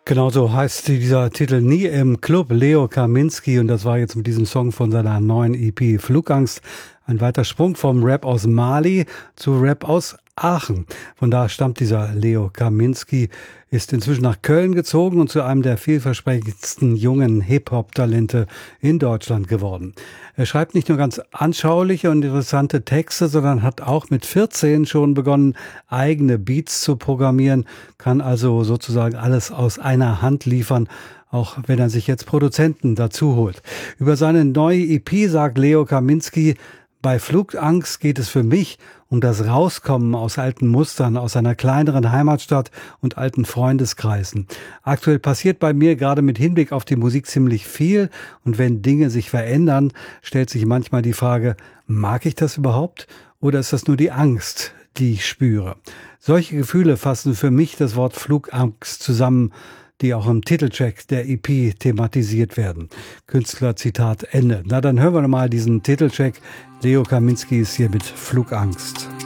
Genau so heißt dieser Titel Nie im Club, Leo Kaminski, und das war jetzt mit diesem Song von seiner neuen EP Flugangst ein weiter Sprung vom Rap aus Mali zu Rap aus Aachen. Von da stammt dieser Leo Kaminski, ist inzwischen nach Köln gezogen und zu einem der vielversprechendsten jungen Hip-Hop-Talente in Deutschland geworden. Er schreibt nicht nur ganz anschauliche und interessante Texte, sondern hat auch mit 14 schon begonnen, eigene Beats zu programmieren, kann also sozusagen alles aus einer Hand liefern, auch wenn er sich jetzt Produzenten dazu holt. Über seine neue EP sagt Leo Kaminski: Bei Flugangst geht es für mich um das Rauskommen aus alten Mustern, aus einer kleineren Heimatstadt und alten Freundeskreisen. Aktuell passiert bei mir gerade mit Hinblick auf die Musik ziemlich viel, und wenn Dinge sich verändern, stellt sich manchmal die Frage, mag ich das überhaupt oder ist das nur die Angst, die ich spüre? Solche Gefühle fassen für mich das Wort Flugangst zusammen, die auch im Titeltrack der EP thematisiert werden. Künstler, Zitat, Ende. Na, dann hören wir nochmal diesen Titeltrack. Leo Kaminski ist hier mit Flugangst.